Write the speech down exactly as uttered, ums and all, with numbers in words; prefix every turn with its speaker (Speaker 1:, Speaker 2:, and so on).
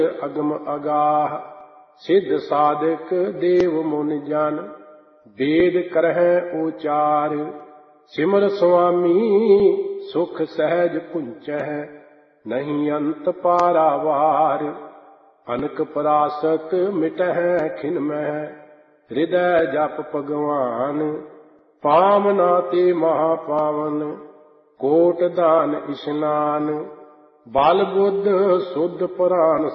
Speaker 1: ਅਗਮ ਅਗਾਹ। ਸਿੱਧ ਸਾਧਕ ਦੇਵ ਮੁਨ ਜਨ ਵੇਦ ਕਰਹਿ ਉਚਾਰ। ਸਿਮਰ ਸੁਆਮੀ ਸੁਖ ਸਹਿਜ ਪੁੰਚਹਿ ਨਹੀਂ ਅੰਤ ਪਾਰਾਵਾਰ। ਅਨਕ ਪਰਾਸਤ ਮਿਟਹਿ ਖਿਨ ਮਹਿ ਹਿਰਦੈ ਜਪ ਭਗਵਾਨ। ਪਾਵਨਾ ਤੇ ਮਹਾ ਪਾਵਨ ਕੋਟ ਦਾਨ ਇਸ਼ਨਾਨ। ਬਲ ਬੁੱਧ ਸੁਧ ਪੁਰਾਨ